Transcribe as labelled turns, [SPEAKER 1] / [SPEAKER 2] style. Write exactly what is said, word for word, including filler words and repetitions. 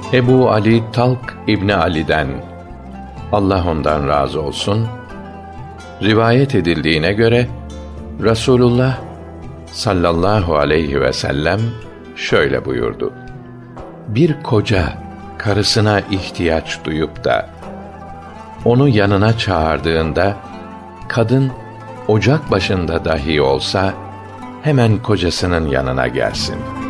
[SPEAKER 1] Ebu Ali Talk İbni Ali'den, Allah ondan razı olsun, rivayet edildiğine göre Rasulullah sallallahu aleyhi ve sellem şöyle buyurdu: Bir koca karısına ihtiyaç duyup da onu yanına çağırdığında, kadın ocak başında dahi olsa hemen kocasının yanına gelsin.